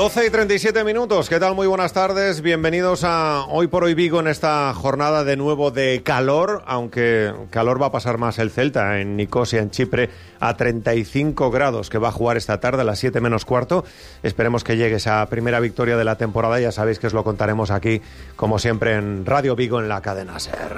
12:37. ¿Qué tal? Muy buenas tardes. Bienvenidos a Hoy por Hoy Vigo en esta jornada de nuevo de calor, aunque calor va a pasar más el Celta en Nicosia, en Chipre, a 35 grados, que va a jugar esta tarde a las 7 menos cuarto. Esperemos que llegue esa primera victoria de la temporada. Ya sabéis que os lo contaremos aquí, como siempre, en Radio Vigo, en la cadena SER.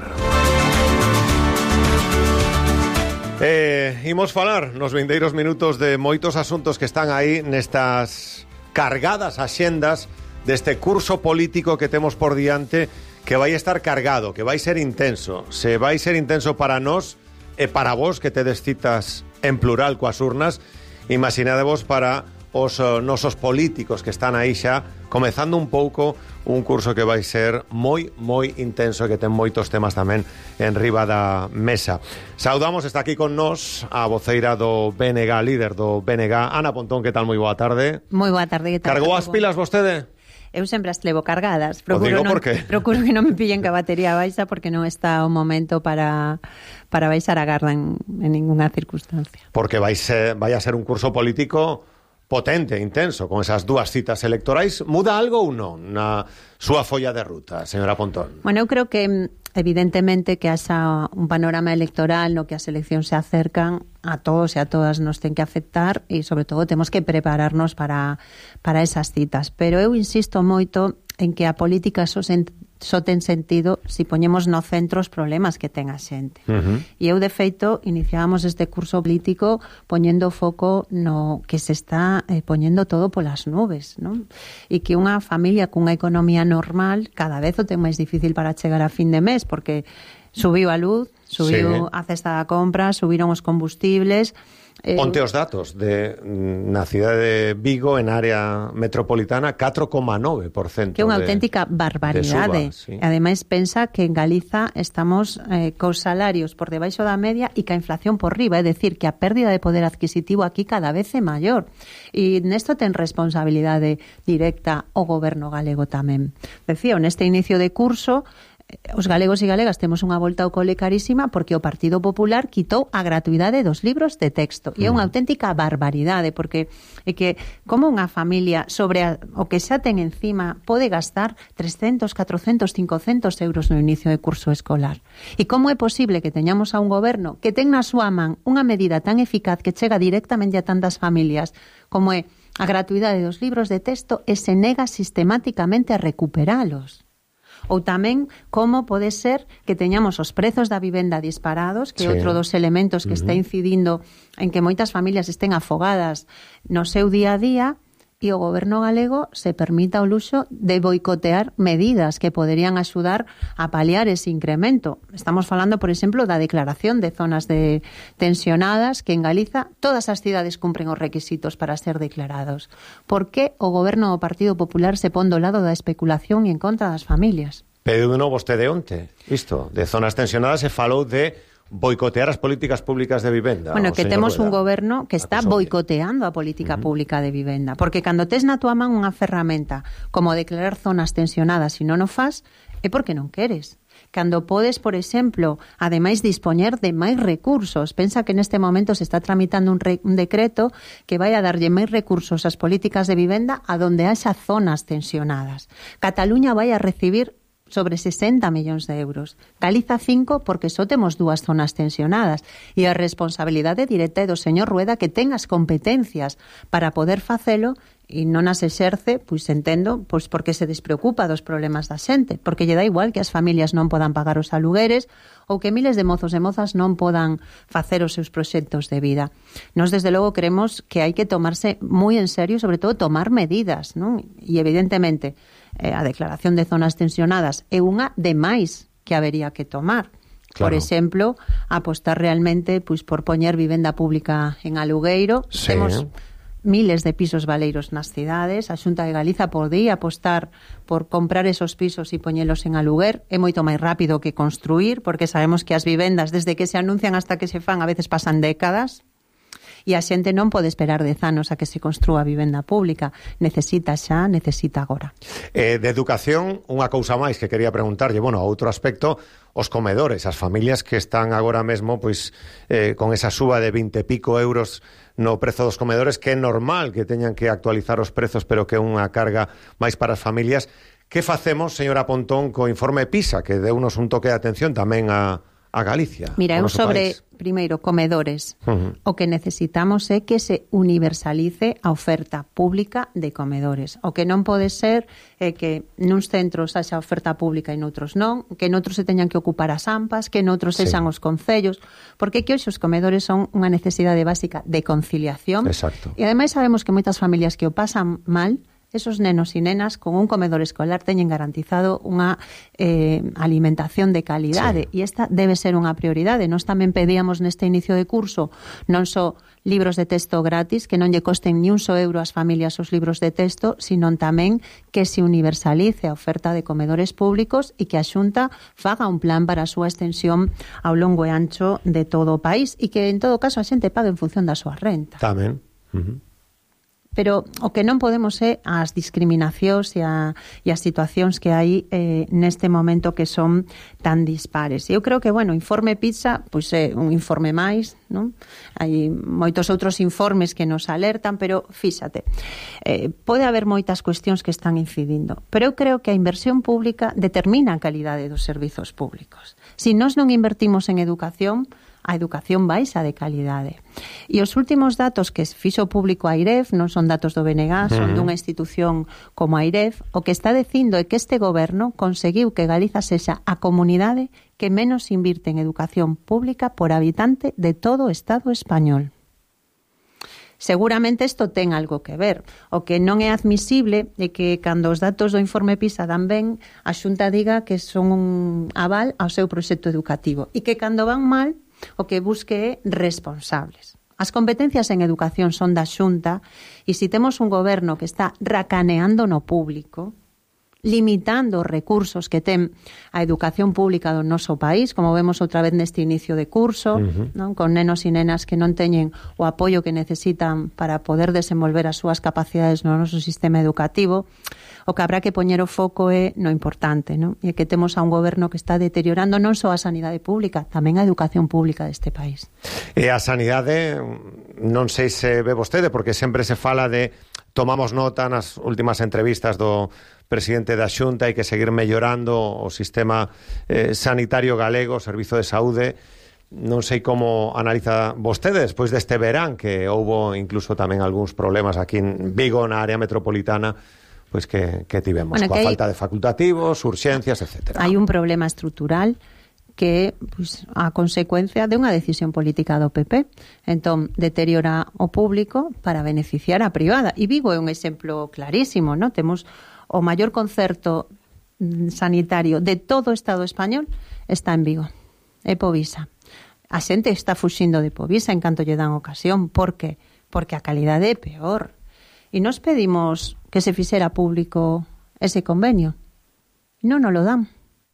Imos falar nos vindeiros minutos de moitos asuntos que están aí nestas cargadas axendas deste curso político que temos por diante, que vai estar cargado, que vai ser intenso. Se vai ser intenso para nós e para vos, que tedes citas en plural coas urnas, imaginadevos para os nosos políticos que están aí xa comezando un pouco un curso que vai ser moi intenso, que ten moitos temas tamén en riba da mesa. Saudamos, está aquí con nós a voceira do BNG, líder do BNG, Ana Pontón. Que tal? Moi boa tarde. Moi boa tarde, que tal? Cargou as pilas vostede? Eu sempre as levo cargadas. Procuro que non me pillen que a batería baixa, porque non está o momento para baixar a garda en ninguna circunstancia. Porque vai a ser un curso político potente, intenso, con esas dúas citas electorais. Muda algo ou non na súa folla de ruta, señora Pontón? Bueno, eu creo que evidentemente que haxa un panorama electoral no que as eleccións se acercan, a todos e a todas nos ten que afectar, e sobre todo temos que prepararnos para esas citas. Pero eu insisto moito en que a política só ten sentido se poñemos no centro os problemas que ten a xente. E eu, de feito, iniciábamos este curso político poñendo foco no que se está poñendo todo polas nubes, non? E que unha familia cunha economía normal cada vez o ten máis difícil para chegar a fin de mes, porque subiu a luz, subiu a cesta da compra, subiron os combustibles. Onte os datos na cidade de Vigo, en área metropolitana, 4,9%. Que é unha auténtica barbaridade. Suba, sí. Ademais, pensa que en Galiza estamos cos salarios por debaixo da media e ca inflación por riba, é dicir, que a pérdida de poder adquisitivo aquí cada vez é maior. E nesto ten responsabilidade directa o goberno galego tamén. Decía, neste inicio de curso, os galegos e galegas temos unha volta ao cole carísima porque o Partido Popular quitou a gratuidade dos libros de texto. E é unha auténtica barbaridade, porque é que como unha familia sobre o que xa ten encima pode gastar 300, 400, 500 euros no inicio de curso escolar. E como é posible que teñamos a un goberno que ten na súa man unha medida tan eficaz que chega directamente a tantas familias como é a gratuidade dos libros de texto e se nega sistemáticamente a recuperalos? Ou tamén como pode ser que teñamos os prezos da vivenda disparados, que é outro dos elementos que está incidindo en que moitas familias estén afogadas no seu día a día, e o goberno galego se permita o luxo de boicotear medidas que poderían axudar a paliar ese incremento. Estamos falando, por exemplo, da declaración de zonas tensionadas, que en Galiza todas as cidades cumpren os requisitos para ser declarados. Por que o goberno do Partido Popular se pon do lado da especulación e en contra das familias? Pediu de novo vostede onte isto, de zonas tensionadas, se falou de boicotear as políticas públicas de vivenda. Bueno, que temos un goberno que está boicoteando a política pública de vivenda, porque cando tes na túa man unha ferramenta como declarar zonas tensionadas e non o fas, é porque non queres. Cando podes, por exemplo, ademais dispoñer de máis recursos. Pensa que neste momento se está tramitando un decreto que vai a darlle máis recursos ás políticas de vivenda a donde haxa zonas tensionadas. Cataluña vai a recibir sobre 60 millóns de euros. Galiza 5 porque só temos dúas zonas tensionadas, e a responsabilidade directa é do señor Rueda, que ten as competencias para poder facelo e non as exerce, pois entendo, pois porque se despreocupa dos problemas da xente, porque lle dá igual que as familias non podan pagar os alugueres ou que miles de mozos e mozas non podan facer os seus proxectos de vida. Nós, desde logo, creemos que hai que tomarse moi en serio, sobre todo tomar medidas, non? E evidentemente a declaración de zonas tensionadas é unha de máis que habería que tomar. Claro. Por exemplo, apostar realmente pois por poñer vivenda pública en alugueiro. Sí. Temos miles de pisos baleiros nas cidades. A Xunta de Galiza podía apostar por comprar esos pisos e poñelos en aluguer. É moito máis rápido que construir, porque sabemos que as vivendas, desde que se anuncian hasta que se fan, a veces pasan décadas. E a xente non pode esperar 10 anos a que se construa a vivenda pública. Necesita xa, necesita agora. De educación, unha cousa máis que quería preguntarlle, bueno, a outro aspecto, os comedores, as familias que están agora mesmo pois con esa suba de 20 e pico euros no prezo dos comedores, que é normal que teñan que actualizar os prezos, pero que é unha carga máis para as familias. Que facemos, señora Pontón, co informe PISA, que deunos un toque de atención tamén a Galicia? Mira, eu sobre, primeiro, comedores. O que necesitamos é que se universalice a oferta pública de comedores. O que non pode ser é que nuns centros haxa oferta pública e noutros non, que noutros se teñan que ocupar as AMPAs, que noutros sexan os concellos, porque que hoxe os comedores son unha necesidade básica de conciliación. Exacto. E ademais sabemos que moitas familias que o pasan mal, esos nenos e nenas con un comedor escolar teñen garantizado unha alimentación de calidade, e esta debe ser unha prioridade. Nós tamén pedíamos neste inicio de curso non só libros de texto gratis, que non lle costen ni un só euro ás familias os libros de texto, sino tamén que se universalice a oferta de comedores públicos e que a Xunta faga un plan para a súa extensión ao longo e ancho de todo o país, e que en todo caso a xente pague en función da súa renta. Tamén. Pero o que non podemos é as discriminacións e as situacións que hai neste momento que son tan dispares. Eu creo que, bueno, o informe PISA pois é un informe máis, non? Hai moitos outros informes que nos alertan, pero fíxate, pode haber moitas cuestións que están incidindo, pero eu creo que a inversión pública determina a calidade dos servizos públicos. Se nós non invertimos en educación, a educación baixa de calidade. E os últimos datos que fixo público a AIREF non son datos do BNG, son dunha institución como a AIREF. O que está dicindo é que este goberno conseguiu que Galiza sexa a comunidade que menos invirte en educación pública por habitante de todo o Estado español. Seguramente isto ten algo que ver. O que non é admisible é que cando os datos do informe PISA dan ben, a Xunta diga que son un aval ao seu proxecto educativo, e que cando van mal, o que busque é responsables. As competencias en educación son da Xunta, e se temos un goberno que está racaneando no público, limitando os recursos que ten a educación pública do noso país, como vemos outra vez neste inicio de curso, non? Con nenos e nenas que non teñen o apoio que necesitan para poder desenvolver as súas capacidades no noso sistema educativo, o que habrá que poñer o foco é no importante, non? E que temos a un goberno que está deteriorando non só a sanidade pública, tamén a educación pública deste país. E a sanidade, non sei se ve vostede, porque sempre se fala de, tomamos nota nas últimas entrevistas do presidente da Xunta, hai que seguir mellorando o sistema sanitario galego, o servizo de saúde. Non sei como analiza vostede despois deste verán, que houbo incluso tamén algúns problemas aquí en Vigo, na área metropolitana, pois que tivemos, coa falta de facultativos, urxencias, etc. Hai un problema estrutural que é pois, a consecuencia de unha decisión política do PP. Entón, deteriora o público para beneficiar a privada. E Vigo é un exemplo clarísimo, non? Temos o maior concerto sanitario de todo o Estado español está en Vigo. É Povisa. A xente está fuxindo de Povisa en canto lle dan ocasión. Por qué? Porque a calidade é peor. E nos pedimos que se fixera público ese convenio. Non nos lo dan.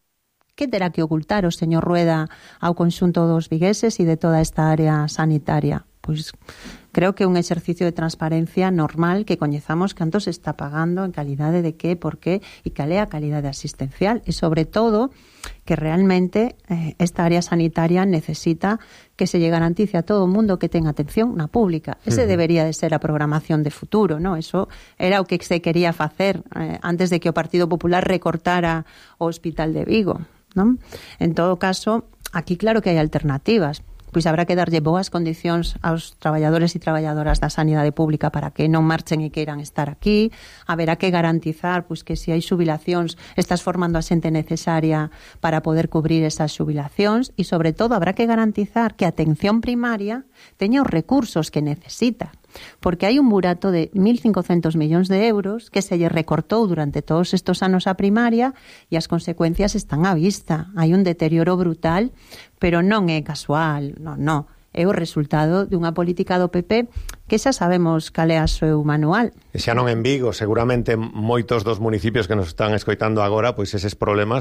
Que terá que ocultar o señor Rueda ao conxunto dos vigueses e de toda esta área sanitaria? Pois creo que é un exercicio de transparencia normal que coñezamos canto se está pagando, en calidade de que, por qué e cal é a calidade asistencial, e sobre todo que realmente esta área sanitaria necesita que se lle garantice a todo o mundo que ten atención na pública. Ese debería de ser a programación de futuro, ¿no? Eso era o que se quería facer antes de que o Partido Popular recortara o Hospital de Vigo, ¿no? En todo caso, aquí claro que hai alternativas. Pois habrá que darlle boas condicións aos traballadores e traballadoras da sanidade pública para que non marchen e queiran estar aquí. Haberá que garantizar pois que se hai xubilacións estás formando a xente necesaria para poder cubrir esas xubilacións, e sobre todo habrá que garantizar que a atención primaria teña os recursos que necesita. Porque hai un burato de 1.500 millóns de euros que se lle recortou durante todos estos anos a primaria, e as consecuencias están á vista. Hai un deterioro brutal, pero non é casual, non. É o resultado dunha política do PP que xa sabemos cal é a seu manual. E xa non en Vigo, seguramente moitos dos municipios que nos están escoitando agora, pois eses problemas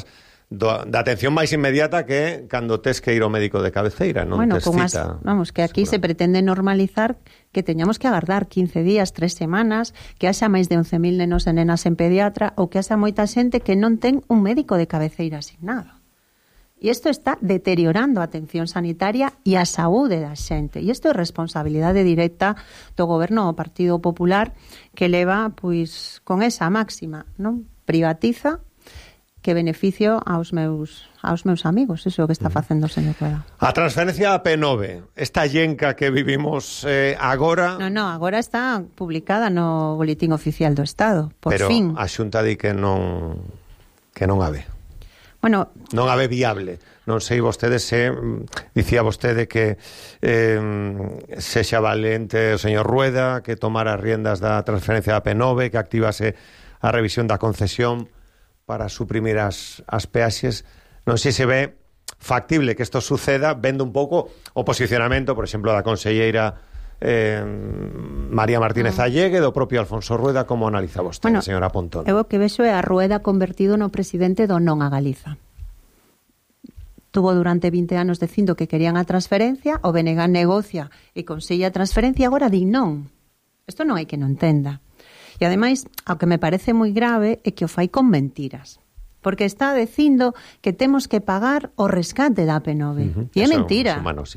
da atención máis inmediata que cando tes que ir ao médico de cabeceira, non bueno, tes cita. Vamos, que aquí se pretende normalizar que teñamos que agardar 15 días, 3 semanas, que haxa máis de 11.000 nenos e nenas en pediatra ou que haxa moita xente que non ten un médico de cabeceira asignado. E isto está deteriorando a atención sanitaria e a saúde da xente. E isto é responsabilidade directa do goberno do Partido Popular que leva, pois, con esa máxima, non? Privatiza que beneficio aos meus amigos. Iso é o que está facendo o señor Rueda. A transferencia a P9, esta llenca que vivimos agora... No, agora está publicada no Boletín Oficial do Estado, por pero fin. Pero a Xunta di que non a ve. Bueno, non a ve viable. Non sei vostede se dicía vostede que sexa valente o señor Rueda, que tomara as riendas da transferencia da P9, que activase a revisión da concesión para suprimir as peaxes. Non sei se ve factible que isto suceda, vendo un pouco o posicionamento, por exemplo, da conselleira María Martínez Allegue, do propio Alfonso Rueda. Como analiza vostede, bueno, señora Pontón? Eu o que vexo é a Rueda convertido no presidente do non a Galiza. Tuvo durante 20 anos dicindo que querían a transferencia, o BNG negocia e consigue a transferencia, agora di non. Isto non hai que non entenda. E ademais, ao que me parece moi grave é que o fai con mentiras. Porque está dicindo que temos que pagar o rescate da P9. E é mentira.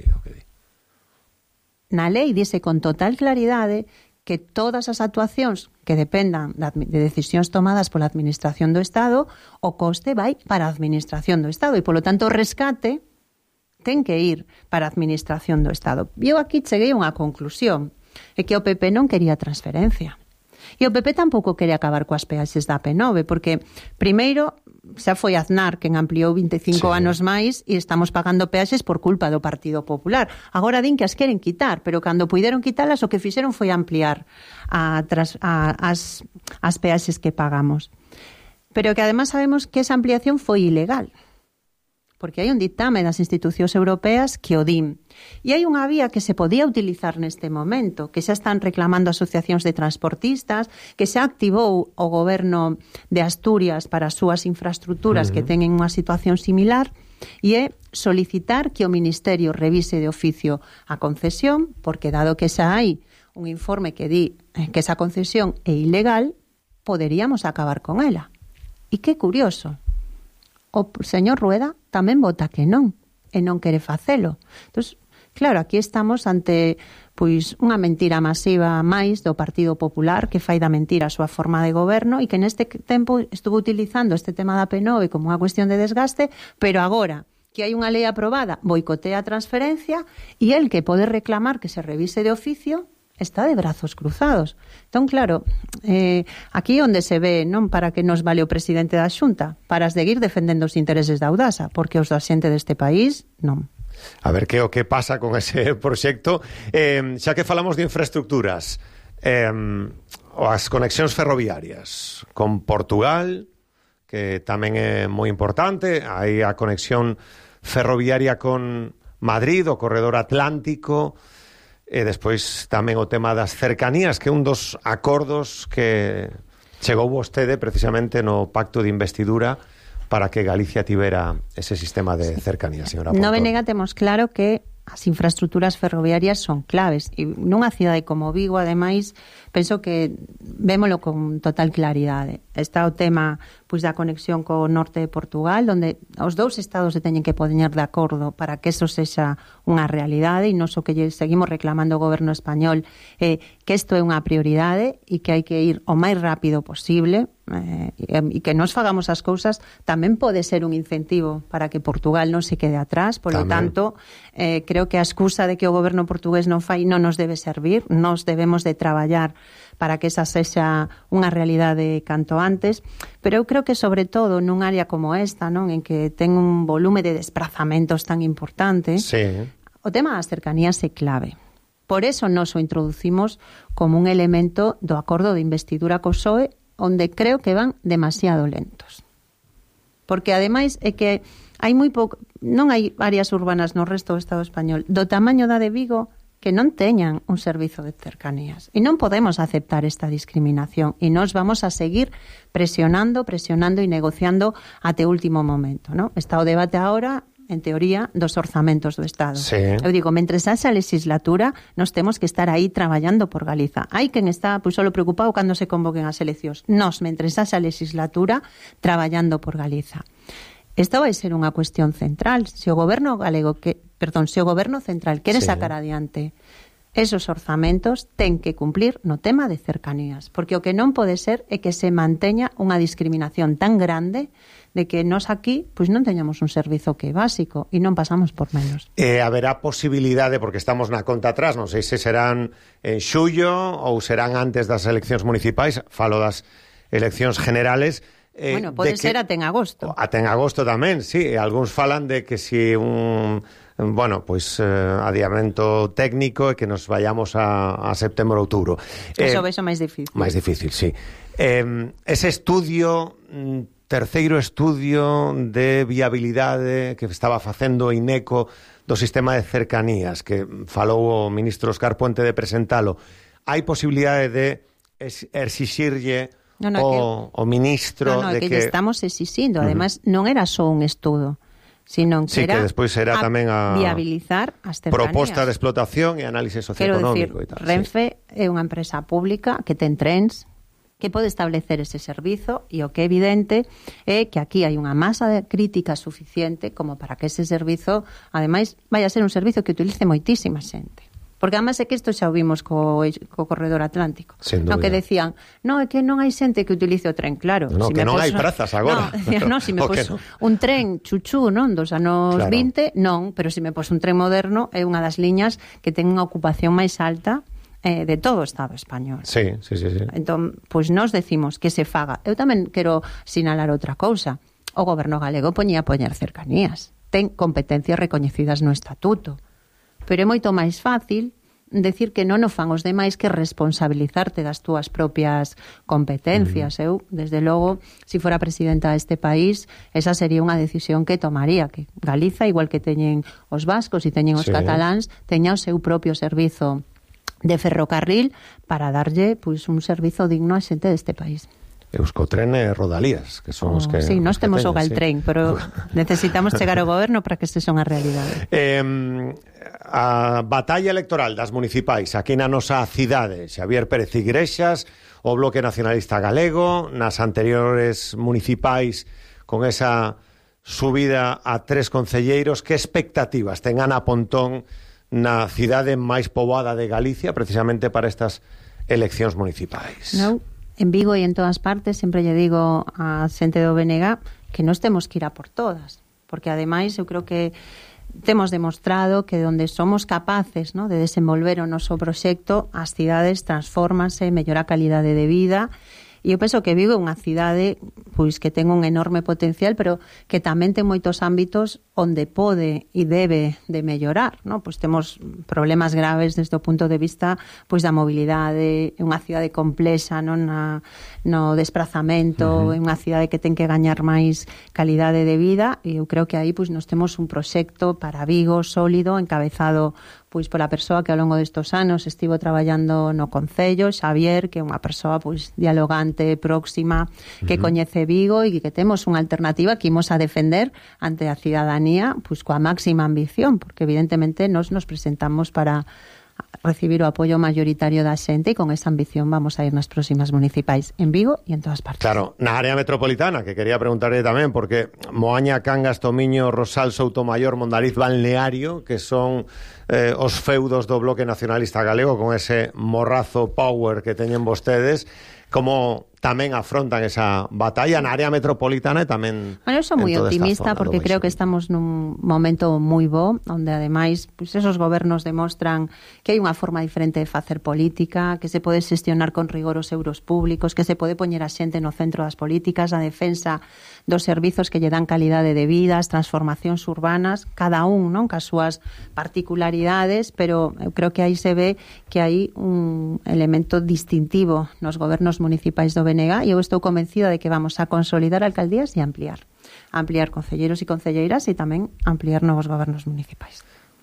Na lei dice con total claridade que todas as actuacións que dependan de decisións tomadas pola Administración do Estado, o coste vai para a Administración do Estado e, polo tanto, o rescate ten que ir para a Administración do Estado. E eu aquí cheguei a unha conclusión, é que o PP non quería transferencia. E o PP tampouco quere acabar coas peaxes da P9, porque, primeiro, xa foi Aznar quen ampliou 25 anos máis e estamos pagando peaxes por culpa do Partido Popular. Agora din que as queren quitar, pero cando puideron quitalas o que fixeron foi ampliar as peaxes que pagamos. Pero que además sabemos que esa ampliación foi ilegal, porque hai un ditame das institucións europeas que o din. E hai unha vía que se podía utilizar neste momento, que xa están reclamando asociacións de transportistas, que xa activou o goberno de Asturias para as súas infraestructuras que teñen unha situación similar, e é solicitar que o Ministerio revise de oficio a concesión, porque dado que xa hai un informe que di que esa concesión é ilegal, poderíamos acabar con ela. E que curioso, o señor Rueda tamén vota que non, e non quere facelo. Entón, claro, aquí estamos ante pois unha mentira masiva máis do Partido Popular que fai da mentira a súa forma de goberno e que neste tempo estuvo utilizando este tema da P9 como unha cuestión de desgaste, pero agora que hai unha lei aprobada, boicotea a transferencia e el que pode reclamar que se revise de oficio está de brazos cruzados. Entón, claro, aquí onde se ve, non para que nos vale o presidente da Xunta, para seguir defendendo os intereses da Audasa, porque os da xente deste país, non. A ver que o que pasa con ese proxecto. Xa que falamos de infraestructuras, as conexións ferroviarias con Portugal, que tamén é moi importante, hai a conexión ferroviaria con Madrid, o corredor atlántico, e despois tamén o tema das cercanías, que é un dos acordos que chegou vostede precisamente no pacto de investidura para que Galicia tivera ese sistema de cercanías, señora Pontón. No BNG temos claro que as infraestructuras ferroviarias son claves e nunha cidade como Vigo, ademais, penso que vémolo con total claridade. Está o tema pois da conexión co norte de Portugal, onde os dous estados se teñen que poñer de acordo para que eso sexa unha realidade, e nos o que seguimos reclamando o goberno español é que isto é unha prioridade e que hai que ir o máis rápido posible, e que nos fagamos as cousas tamén pode ser un incentivo para que Portugal non se quede atrás. Por lo tanto, creo que a excusa de que o goberno portugués non fai non nos debe servir. Nos debemos de traballar para que esa sexa unha realidade canto antes, pero eu creo que sobre todo nun área como esta, non, en que ten un volume de desplazamentos tan importante, o tema das cercanías é clave. Por eso nos o introducimos como un elemento do acordo de investidura co PSOE, onde creo que van demasiado lentos. Porque ademais é que hai moi pouco, non hai áreas urbanas no resto do Estado español do tamaño da de Vigo que non teñan un servizo de cercanías. E non podemos aceptar esta discriminación e nos vamos a seguir presionando e negociando até o último momento, ¿no? Está o debate agora, en teoría, dos orzamentos do Estado. Sí. Eu digo, mentres haxa legislatura, nos temos que estar aí traballando por Galiza. Hai quen está solo preocupado cando se convoquen as eleccións. Nos, mentres haxa legislatura, traballando por Galiza. Esta vai ser unha cuestión central. Se o goberno central quere sacar adiante esos orzamentos, ten que cumplir no tema de cercanías, porque o que non pode ser é que se manteña unha discriminación tan grande de que nós aquí pois non teñamos un servizo que é básico e non pasamos por menos. Haberá posibilidade, porque estamos na conta atrás, non sei se serán en xullo ou serán antes das eleccións municipais, falo das eleccións generales. Bueno, pode ser até en agosto. Até en agosto tamén, sí. Algúns falan de que si adiamento técnico e que nos vayamos a setembro, outubro. Eso é máis difícil. Máis difícil, sí. Ese estudio, terceiro estudio de viabilidade que estaba facendo o INECO do sistema de cercanías, que falou o ministro Óscar Puente de presentalo, hai posibilidade de exixirlle o ministro de que estamos exixindo, además non era só un estudo, sino que era que despois era tamén a viabilizar as cercanías. Proposta de explotación e análise socioeconómico. Quero dicir, Renfe é unha empresa pública que ten trens, que pode establecer ese servizo, e o que é evidente é que aquí hai unha masa de crítica suficiente como para que ese servizo, ademais, vai a ser un servizo que utilice moitísima xente. Porque además é que isto xa o vimos co corredor atlántico. No, que decían, é que non hai xente que utilice o tren, claro. No, que non hai prazas agora. Se me pos un tren chuchú, non, dos anos 20, non, pero se me pos un tren moderno, é unha das liñas que ten unha ocupación máis alta de todo o Estado español. Sí. Entón, pois nós decimos que se faga. Eu tamén quero sinalar outra cousa. O goberno galego poñía a poñer cercanías. Ten competencias recoñecidas no estatuto. Pero é moito máis fácil decir que non o fan os demais que responsabilizarte das túas propias competencias. Eu, desde logo, se fora presidenta deste país, esa sería unha decisión que tomaría, que Galiza, igual que teñen os vascos e teñen os cataláns, teña o seu propio servizo de ferrocarril para darlle un servizo digno á xente deste país. Euskotren e Rodalías, que son os que... Sí, nós temos o Galtren, pero necesitamos chegar ao goberno para que este son a realidade. A batalla electoral das municipais aquí na nosa cidade, Xavier Pérez Igrexas, o Bloque Nacionalista Galego, nas anteriores municipais con esa subida a 3 concelleiros, que expectativas ten Ana Pontón na cidade máis poboada de Galicia precisamente para estas eleccións municipais? En Vigo e en todas partes sempre lle digo a xente do BNG que nós temos que ir a por todas, porque ademais eu creo que temos demostrado que onde somos capaces, de desenvolver o noso proxecto, as cidades transfórmanse, mellora a calidade de vida. E eu penso que Vigo é unha cidade que ten un enorme potencial, pero que tamén ten moitos ámbitos onde pode e debe de mellorar, Pois temos problemas graves desde o punto de vista da mobilidade, é unha cidade complexa, no desprazamento, é unha cidade que ten que gañar máis calidade de vida, e eu creo que aí nos temos un proxecto para Vigo sólido, encabezado pola persoa que ao longo destos anos estivo traballando no Concello, Xavier, que é unha persoa dialogante, próxima, que coñece Vigo e que temos unha alternativa que imos a defender ante a cidadanía coa máxima ambición, porque evidentemente nos presentamos para recibir o apoio mayoritario da xente, e con esa ambición vamos a ir nas próximas municipais en Vigo e en todas partes. Claro, na área metropolitana, que quería preguntarle tamén, porque Moaña, Cangas, Tomiño, Rosal, Soutomaior, Mondariz, Balneario, que son os feudos do Bloque Nacionalista Galego, con ese morrazo power que teñen vostedes, como tamén afrontan esa batalla na área metropolitana e tamén... Eu sou moi optimista porque creo que estamos nun momento moi bo, onde ademais esos gobernos demostran que hai unha forma diferente de facer política, que se pode xestionar con rigor os euros públicos, que se pode poñer a xente no centro das políticas, a defensa dos servizos que lle dan calidade de vida, as transformacións urbanas, cada un, cas súas particularidades, pero eu creo que aí se ve que hai un elemento distintivo nos gobernos municipais do BNG, e eu estou convencida de que vamos a consolidar alcaldías e ampliar concelleiros e concelleiras, e tamén ampliar novos gobernos municipais.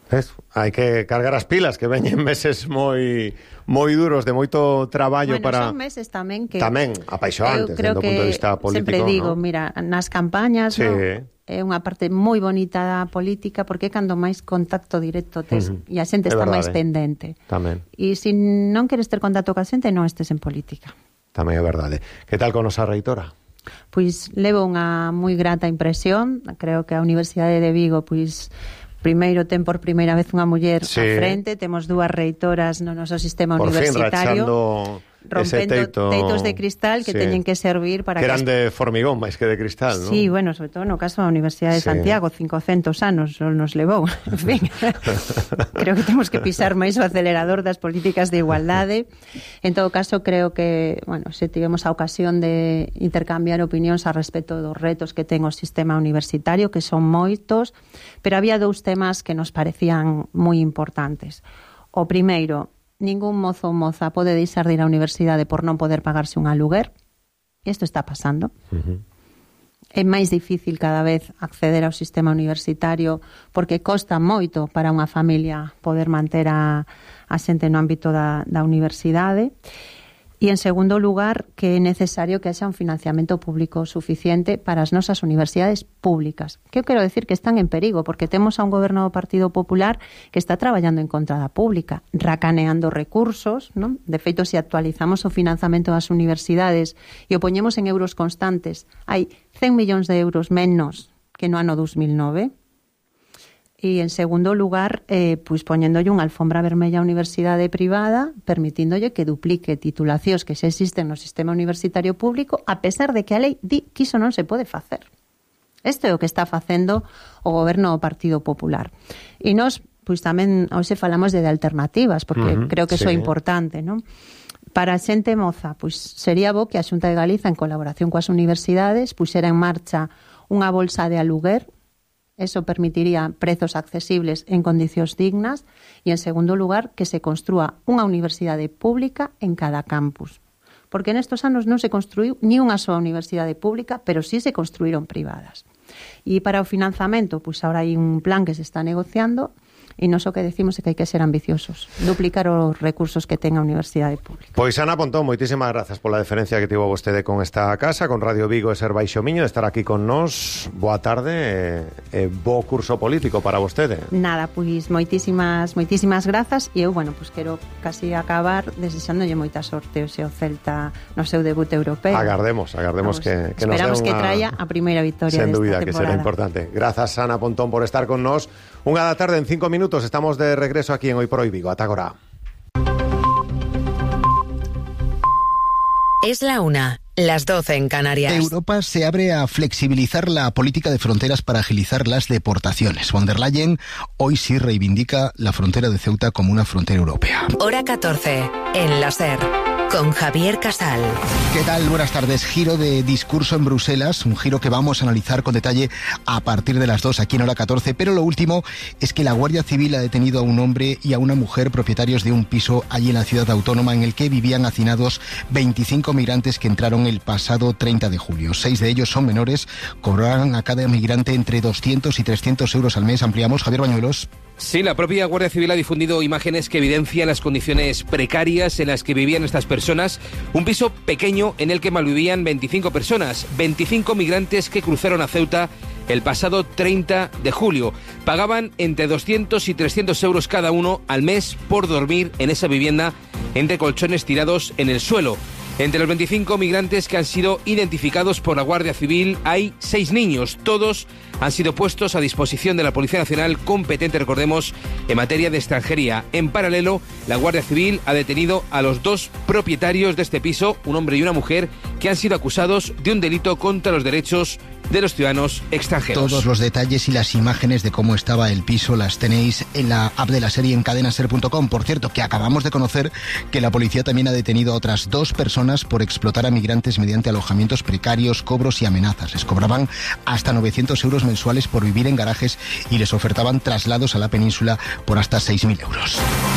Hai que cargar as pilas, que veñen meses moi duros, de moito traballo para... Son meses tamén que... Tamén, apaixoantes, desde o punto de vista político. Sempre digo, ¿no? mira, nas campañas, sí. ¿no? É unha parte moi bonita da política porque é cando máis contacto directo tes e a xente está máis pendente. Tamén. E se non queres ter contacto ca xente, non estes en política. Tamén é verdade. Que tal con nosa reitora? Pois levo unha moi grata impresión. Creo que a Universidade de Vigo, pois... Primeiro ten por primeira vez unha muller á frente, temos dúas reitoras no noso sistema universitario. Por fin, rompendo teitos de cristal que teñen que servir para que eran de formigón máis que de cristal, ¿no? Sí, bueno, sobre todo no caso da Universidade de Santiago, 500 anos nos levou. En fin, creo que temos que pisar máis o acelerador das políticas de igualdade. En todo caso, creo que, bueno, se tivemos a ocasión de intercambiar opinións a respecto dos retos que ten o sistema universitario, que son moitos, pero había dous temas que nos parecían moi importantes. O primeiro, ningún mozo ou moza pode deixar de ir á universidade por non poder pagarse un aluguer. Isto está pasando. É máis difícil cada vez acceder ao sistema universitario porque costa moito para unha familia poder manter a xente no ámbito da universidade. E, en segundo lugar, que é necesario que haxa un financiamento público suficiente para as nosas universidades públicas. Que eu quero decir que están en perigo, porque temos a un goberno do Partido Popular que está traballando en contra da pública, racaneando recursos, non? De feito, se actualizamos o financiamento das universidades e o poñemos en euros constantes, hai 100 millóns de euros menos que no ano 2009. E, en segundo lugar, pois poñéndolle unha alfombra vermella á universidade privada, permitíndolle que duplique titulacións que xa existen no sistema universitario público, a pesar de que a lei di que iso non se pode facer. Isto é o que está facendo o goberno do Partido Popular. E nós, pois tamén, hoxe falamos de alternativas, porque creo que iso é importante, non? Para a xente moza, pois sería bo que a Xunta de Galiza, en colaboración coas universidades, puxera en marcha unha bolsa de aluguer. Eso permitiría prezos accesibles en condicións dignas e, en segundo lugar, que se construa unha universidade pública en cada campus. Porque nestos anos non se construiu ni unha soa universidade pública, pero sí se construíron privadas. E para o financiamento, pois agora hai un plan que se está negociando e nós o que decimos é que hai que ser ambiciosos, duplicar os recursos que ten a Universidade Pública. Pois Ana Pontón, moitísimas grazas pola deferencia que tivo vostede con esta casa, con Radio Vigo e Ser Baixo Miño, de estar aquí con nós. Boa tarde e bo curso político para vostede. Nada, pois moitísimas grazas e eu, bueno, pois quero casi acabar desexándolle moita sorte hoxe ao Celta no seu debut europeo. Agardemos Vamos, que nos esperamos dé que traia a primeira victoria sen dúbida, desta temporada. Que será importante. Grazas, Ana Pontón, por estar con nós. Unha da tarde en 5 minutos, estamos de regreso aquí en Hoy por Hoy Vigo. Ata agora. Es la 1, las 12 en Canarias. Europa se abre a flexibilizar la política de fronteras para agilizar las deportaciones. Von der Leyen hoy sí reivindica la frontera de Ceuta como una frontera europea. Hora 14, en la SER, con Javier Casal. ¿Qué tal? Buenas tardes. Giro de discurso en Bruselas, un giro que vamos a analizar con detalle a partir de las 2 aquí en Hora 14, pero lo último es que la Guardia Civil ha detenido a un hombre y a una mujer propietarios de un piso allí en la ciudad autónoma en el que vivían hacinados 25 migrantes que entraron el pasado 30 de julio. 6 de ellos son menores, cobrarán a cada migrante entre 200 y 300 euros al mes. Ampliamos, Javier Bañuelos. Sí, la propia Guardia Civil ha difundido imágenes que evidencian las condiciones precarias en las que vivían estas personas. Un piso pequeño en el que malvivían 25 personas, 25 migrantes que cruzaron a Ceuta el pasado 30 de julio. Pagaban entre 200 y 300 euros cada uno al mes por dormir en esa vivienda entre colchones tirados en el suelo. Entre los 25 migrantes que han sido identificados por la Guardia Civil hay 6 niños. Todos han sido puestos a disposición de la Policía Nacional, competente, recordemos, en materia de extranjería. En paralelo, la Guardia Civil ha detenido a los 2 propietarios de este piso, un hombre y una mujer, que han sido acusados de un delito contra los derechos de los ciudadanos extranjeros. Todos los detalles y las imágenes de cómo estaba el piso las tenéis en la app de la serie en cadenaser.com. Por cierto, que acabamos de conocer que la policía también ha detenido a otras 2 personas por explotar a migrantes mediante alojamientos precarios, cobros y amenazas. Les cobraban hasta 900 euros mensuales por vivir en garajes y les ofertaban traslados a la península por hasta 6.000 euros.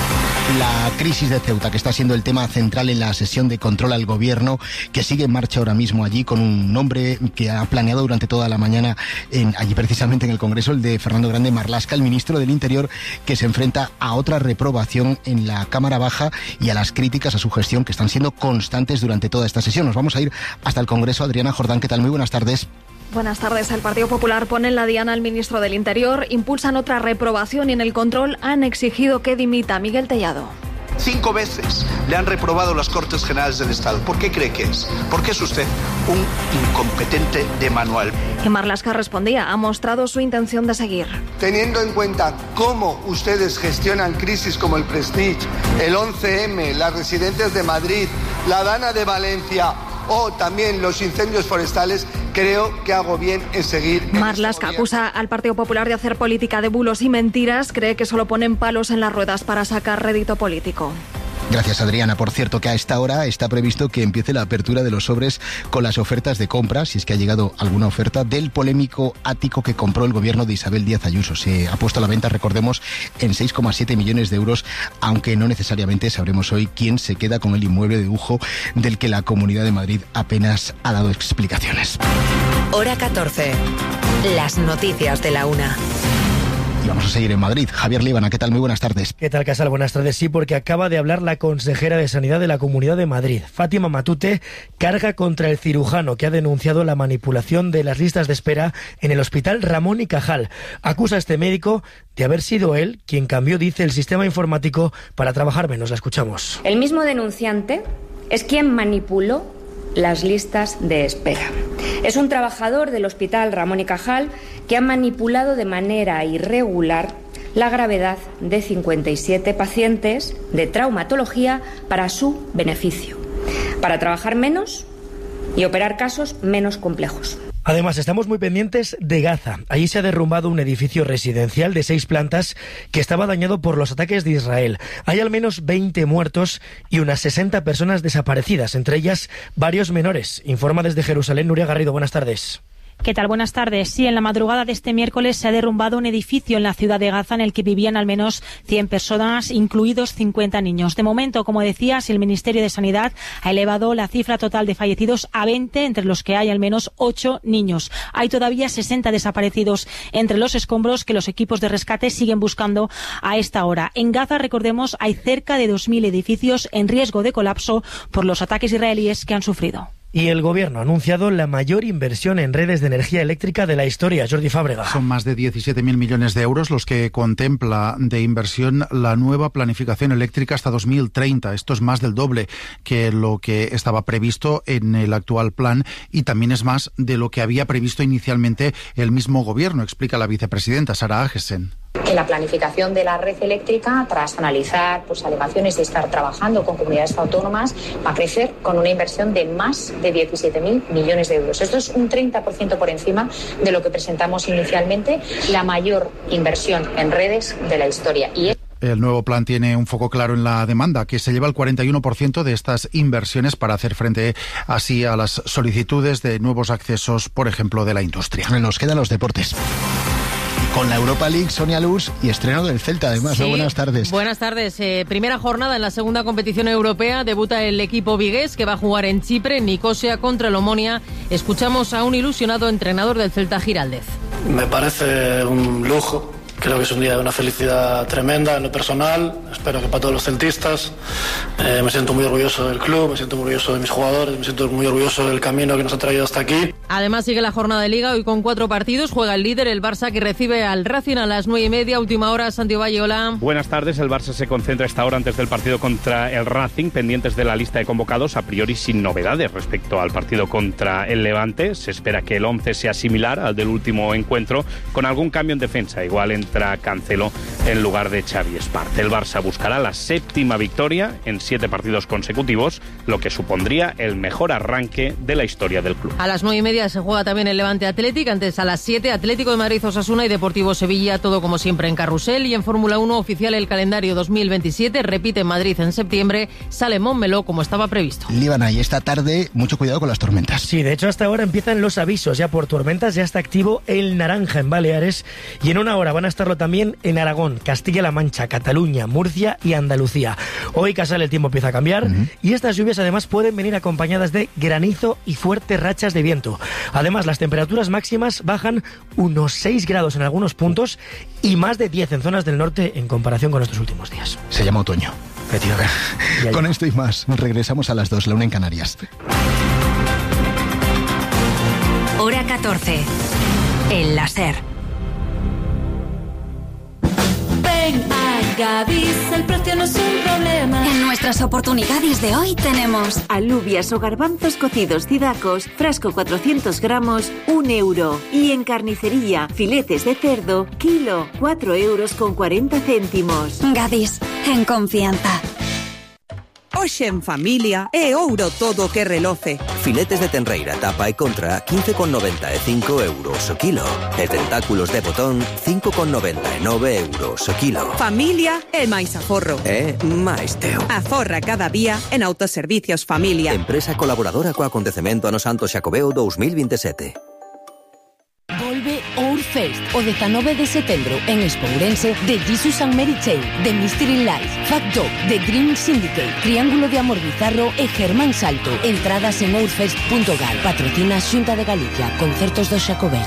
La crisis de Ceuta, que está siendo el tema central en la sesión de control al gobierno, que sigue en marcha ahora mismo allí con un nombre que ha planeado durante toda la mañana allí precisamente en el Congreso, el de Fernando Grande Marlaska, el ministro del Interior, que se enfrenta a otra reprobación en la Cámara Baja y a las críticas a su gestión que están siendo constantes durante toda esta sesión. Nos vamos a ir hasta el Congreso. Adriana Jordán, ¿qué tal? Muy buenas tardes. Buenas tardes. El Partido Popular pone en la diana al ministro del Interior, impulsan otra reprobación y en el control han exigido que dimita. Miguel Tellado. 5 veces le han reprobado las Cortes Generales del Estado. ¿Por qué cree que es? Porque es usted un incompetente de manual. Y Marlaska respondía, ha mostrado su intención de seguir. Teniendo en cuenta cómo ustedes gestionan crisis como el Prestige, el 11M, las residentes de Madrid, la Dana de Valencia o también los incendios forestales, creo que hago bien en seguir. Marlaska acusa al Partido Popular de hacer política de bulos y mentiras. Cree que solo ponen palos en las ruedas para sacar rédito político. Gracias, Adriana. Por cierto, que a esta hora está previsto que empiece la apertura de los sobres con las ofertas de compra, si es que ha llegado alguna oferta, del polémico ático que compró el gobierno de Isabel Díaz Ayuso. Se ha puesto a la venta, recordemos, en 6,7 millones de euros, aunque no necesariamente sabremos hoy quién se queda con el inmueble de lujo del que la Comunidad de Madrid apenas ha dado explicaciones. Hora 14. Las noticias de la 1. Y vamos a seguir en Madrid. Javier Líbana, ¿qué tal? Muy buenas tardes. ¿Qué tal, Casal? Buenas tardes. Sí, porque acaba de hablar la consejera de Sanidad de la Comunidad de Madrid. Fátima Matute carga contra el cirujano que ha denunciado la manipulación de las listas de espera en el Hospital Ramón y Cajal. Acusa a este médico de haber sido él quien cambió, dice, el sistema informático para trabajar menos. La escuchamos. El mismo denunciante es quien manipuló las listas de espera. Es un trabajador del Hospital Ramón y Cajal que ha manipulado de manera irregular la gravedad de 57 pacientes de traumatología para su beneficio, para trabajar menos y operar casos menos complejos. Además, estamos muy pendientes de Gaza. Allí se ha derrumbado un edificio residencial de 6 plantas que estaba dañado por los ataques de Israel. Hay al menos 20 muertos y unas 60 personas desaparecidas, entre ellas varios menores. Informa desde Jerusalén Nuria Garrido. Buenas tardes. ¿Qué tal? Buenas tardes. Sí, en la madrugada de este miércoles se ha derrumbado un edificio en la ciudad de Gaza en el que vivían al menos 100 personas, incluidos 50 niños. De momento, como decías, el Ministerio de Sanidad ha elevado la cifra total de fallecidos a 20, entre los que hay al menos 8 niños. Hay todavía 60 desaparecidos entre los escombros que los equipos de rescate siguen buscando a esta hora. En Gaza, recordemos, hay cerca de 2.000 edificios en riesgo de colapso por los ataques israelíes que han sufrido. Y el Gobierno ha anunciado la mayor inversión en redes de energía eléctrica de la historia. Jordi Fábrega. Son más de 17.000 millones de euros los que contempla de inversión la nueva planificación eléctrica hasta 2030. Esto es más del doble que lo que estaba previsto en el actual plan y también es más de lo que había previsto inicialmente el mismo Gobierno, explica la vicepresidenta Sara Agesen. En la planificación de la red eléctrica, tras analizar alegaciones de estar trabajando con comunidades autónomas, va a crecer con una inversión de más de 17.000 millones de euros. Esto es un 30% por encima de lo que presentamos inicialmente, la mayor inversión en redes de la historia. El nuevo plan tiene un foco claro en la demanda, que se lleva el 41% de estas inversiones para hacer frente así a las solicitudes de nuevos accesos, por ejemplo, de la industria. Nos quedan los deportes. Con la Europa League, Sonia Luz, y estreno del Celta, además. Sí. Buenas tardes. Buenas tardes. Primera jornada en la segunda competición europea. Debuta el equipo vigués, que va a jugar en Chipre, en Nicosia, contra el Omonia. Escuchamos a un ilusionado entrenador del Celta, Giraldez. Me parece un lujo. Creo que es un día de una felicidad tremenda en lo personal, espero que para todos los celtistas. Me siento muy orgulloso del club, me siento muy orgulloso de mis jugadores, me siento muy orgulloso del camino que nos ha traído hasta aquí. Además sigue la jornada de Liga, hoy con 4 partidos, juega el líder, el Barça, que recibe al Racing a las 9:30, última hora. Santiago Valle, hola. Buenas tardes, el Barça se concentra a esta hora antes del partido contra el Racing, pendientes de la lista de convocados, a priori sin novedades respecto al partido contra el Levante. Se espera que el 11 sea similar al del último encuentro, con algún cambio en defensa, igual entre entra Cancelo en lugar de Xavi Espart. El Barça buscará la 7ª victoria en 7 partidos consecutivos, lo que supondría el mejor arranque de la historia del club. A las 9:30 se juega también el Levante Athletic, antes a las 7 Atlético de Madrid Osasuna y Deportivo Sevilla, todo como siempre en carrusel. Y en Fórmula 1 oficial el calendario 2027, repite en Madrid en septiembre, sale Montmeló como estaba previsto. Líbana, y esta tarde mucho cuidado con las tormentas. Sí, de hecho hasta ahora empiezan los avisos ya por tormentas, ya está activo el naranja en Baleares y en una hora van a estarlo también en Aragón, Castilla-La Mancha, Cataluña, Murcia y Andalucía. Hoy Casal el tiempo empieza a cambiar y estas lluvias además pueden venir acompañadas de granizo y fuertes rachas de viento. Además las temperaturas máximas bajan unos 6 grados en algunos puntos y más de 10 en zonas del norte en comparación con estos últimos días. Se llama otoño. Con esto y más, regresamos a las 2, la 1 en Canarias. Hora 14. El láser. Ven a Gadis, el precio no es un problema. En nuestras oportunidades de hoy tenemos alubias o garbanzos cocidos cidacos, frasco 400 gramos, 1 euro. Y en carnicería, filetes de cerdo, kilo, 4,40 €. Gadis, en confianza. Hoxe en familia é ouro todo que reloce. Filetes de tenreira, tapa e contra, 15,95 € o kilo. E tentáculos de botón, 5,99 € o kilo. Familia é máis aforro. É máis teu. Aforra cada día en Autoservicios Familia. Empresa colaboradora co acontecemento Ano Santo Xacobeo 2027. Volve Outfest o 19 de setembro en Expo Ourense de Jesus and Mary Chain, The Mystery Life, Fat Dog, The Green Syndicate, Triángulo de Amor Bizarro e Germán Salto. Entradas en outfest.gal. Patrocina Xunta de Galicia. Concertos do Xacobeo.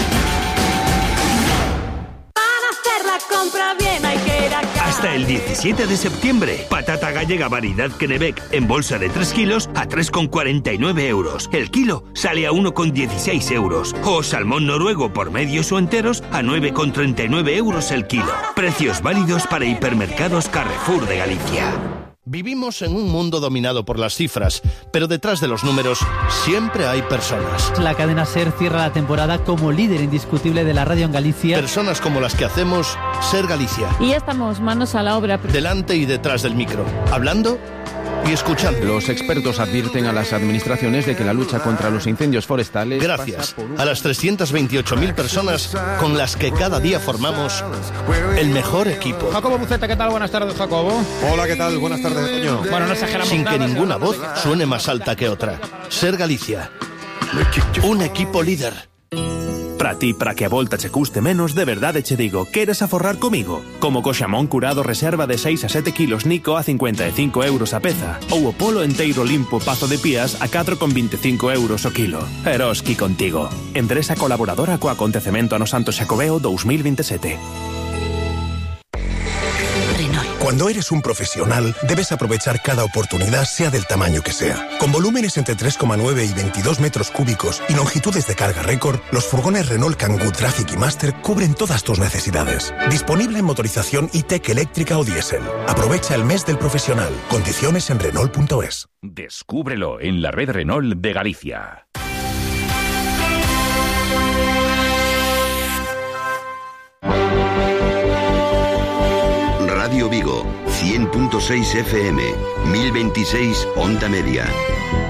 Hasta el 17 de septiembre, patata gallega variedad Kennebec en bolsa de 3 kilos a 3,49 €. El kilo sale a 1,16 €. O salmón noruego por medios o enteros a 9,39 € el kilo. Precios válidos para hipermercados Carrefour de Galicia. Vivimos en un mundo dominado por las cifras, pero detrás de los números siempre hay personas. La cadena SER cierra la temporada como líder indiscutible de la radio en Galicia. Personas como las que hacemos SER Galicia. Y ya estamos manos a la obra. Delante y detrás del micro, hablando y escuchando. Los expertos advierten a las administraciones de que la lucha contra los incendios forestales... Gracias a las 328.000 personas con las que cada día formamos el mejor equipo. Jacobo Buceta, ¿qué tal? Buenas tardes, Jacobo. Hola, ¿qué tal? Buenas tardes, Toño. Bueno, no exageramos Sin nada, que ninguna voz suene más alta que otra. SER Galicia. Un equipo líder. Para ti, para que a volta che custe menos, de verdade che digo, queres aforrar comigo? Como co xamón curado reserva de 6 a 7 kilos Nico a 55 € a peza, ou o polo enteiro limpo Pazo de Pías a 4,25 € o kilo. Eroski contigo. Empresa colaboradora co acontecemento Ano Santo Xacobeo 2027. Cuando eres un profesional, debes aprovechar cada oportunidad, sea del tamaño que sea. Con volúmenes entre 3,9 y 22 metros cúbicos y longitudes de carga récord, los furgones Renault Kangoo Traffic y Master cubren todas tus necesidades. Disponible en motorización e-Tech eléctrica o diésel. Aprovecha el mes del profesional. Condiciones en Renault.es. Descúbrelo en la red Renault de Galicia. Radio Vigo, 100.6 FM, 1026 Onda Media.